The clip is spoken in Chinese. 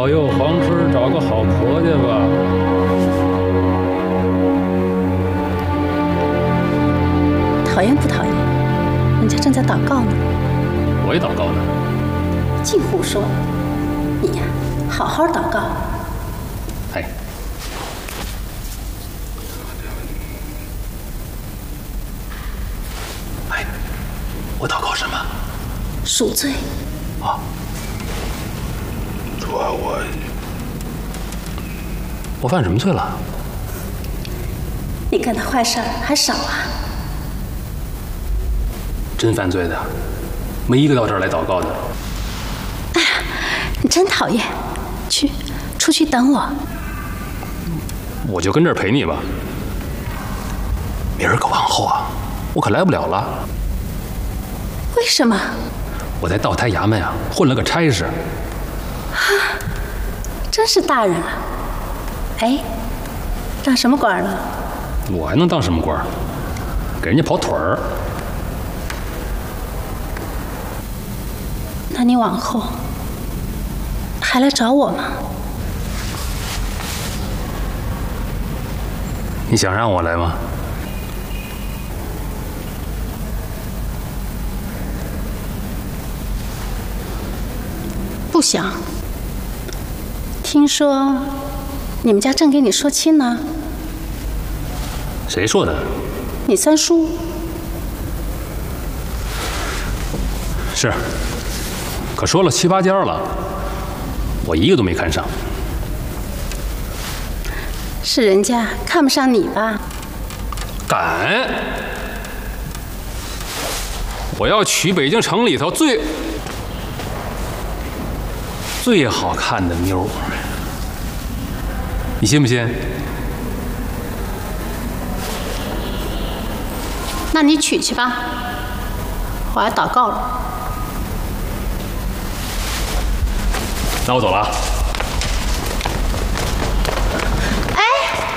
保佑黄春找个好婆家吧。 讨厌不讨厌？人家正在祷告呢。 我也祷告呢。 净胡说！你呀，好好祷告。 哎。哎，我祷告什么？ 赎罪。 啊。主啊，我犯什么罪了？ 你干的坏事还少啊？ 真犯罪的，没一个到这儿来祷告的。 哎呀，你真讨厌！出去等我。 我就跟这儿陪你吧。明儿个往后啊，我可来不了了。 为什么？ 我在道台衙门啊混了个差事。 啊，真是大人了。哎，当什么官了？ 我还能当什么官？给人家跑腿儿。 那你往后还来找我吗？ 你想让我来吗？ 不想。听说你们家正给你说亲呢。 谁说的？ 你三叔。 是。可说了7、8家了，我一个都没看上。 是人家看不上你吧？ 敢！我要娶北京城里头最好看的妞，你信不信？ 那你娶去吧，我要祷告了。 那我走了啊。